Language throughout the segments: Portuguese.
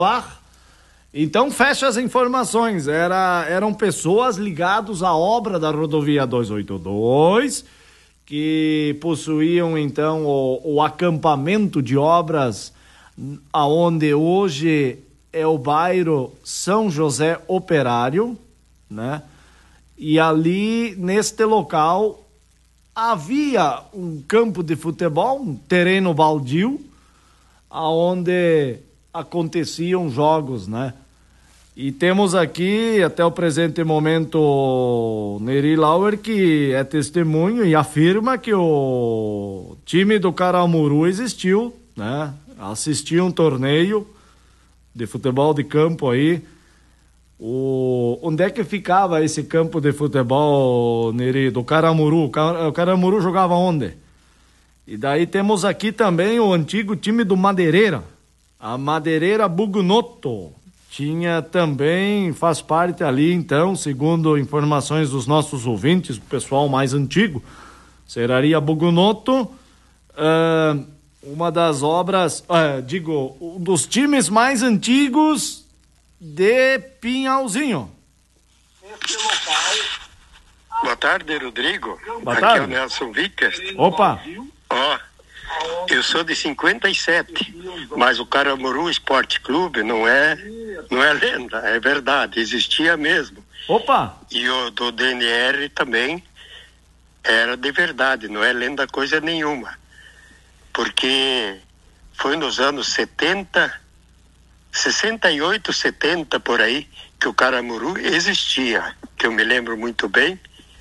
Então fecha as informações, eram pessoas ligadas à obra da rodovia 282, que possuíam então o acampamento de obras aonde hoje é o bairro São José Operário, né? E ali, neste local, havia um campo de futebol, um terreno baldio, aonde aconteciam jogos, né? E temos aqui, até o presente momento, Neri Lauer, que é testemunho e afirma que o time do Caramuru existiu, né? Assistiu um torneio de futebol de campo aí. Onde é que ficava esse campo de futebol, Neri, do Caramuru? O Caramuru jogava onde? E daí temos aqui também o antigo time do Madeireira, a Madeireira Bugnotto. Tinha também, faz parte ali então, segundo informações dos nossos ouvintes, o pessoal mais antigo, Serraria Bugnotto, uma das obras, um dos times mais antigos de Pinhalzinho. Boa tarde, Rodrigo. Boa tarde. Aqui é o Nelson Vickers. Opa! Eu sou de 57, mas o Caramuru Esporte Clube não é lenda, é verdade, existia mesmo. Opa! E o do DNR também era de verdade, não é lenda coisa nenhuma. Porque foi nos anos 70, 68, 70 por aí, que o Caramuru existia, que eu me lembro muito bem.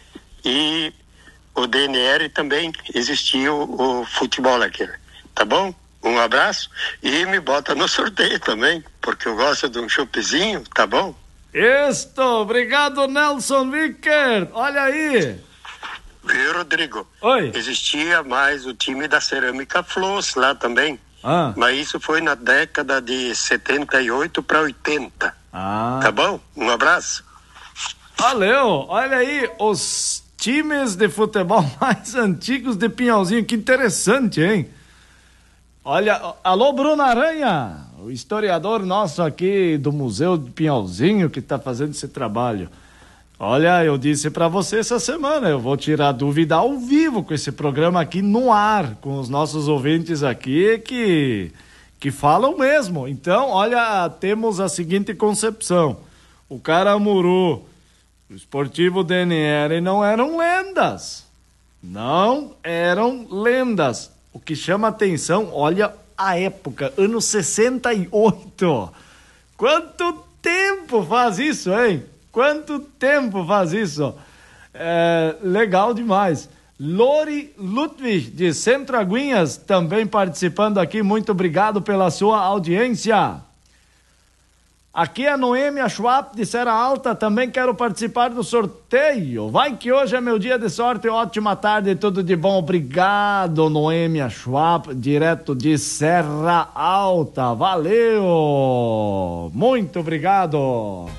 E o DNR também existia o futebol aquele, tá bom? Um abraço e me bota no sorteio também, porque eu gosto de um chopezinho, tá bom? Obrigado, Nelson Vicker. Olha aí. E Rodrigo, Oi. Existia mais o time da Cerâmica Flores lá também, mas isso foi na década de 78 para 80, tá bom? Um abraço. Valeu, olha aí, os times de futebol mais antigos de Pinhalzinho, que interessante, hein? Olha, alô Bruno Aranha, o historiador nosso aqui do Museu de Pinhalzinho que tá fazendo esse trabalho. Olha, eu disse pra você essa semana, eu vou tirar dúvida ao vivo com esse programa aqui no ar, com os nossos ouvintes aqui que falam mesmo. Então, olha, temos a seguinte concepção, o Caramuru, o Esportivo DNR não eram lendas. Não eram lendas. O que chama atenção, olha a época, anos 68. Quanto tempo faz isso, hein? Quanto tempo faz isso? Legal demais. Lori Ludwig, de Centro Aguinhas, também participando aqui. Muito obrigado pela sua audiência. Aqui é a Noêmia Schwab de Serra Alta, também quero participar do sorteio. Vai que hoje é meu dia de sorte, ótima tarde, tudo de bom. Obrigado, Noêmia Schwab, direto de Serra Alta. Valeu! Muito obrigado!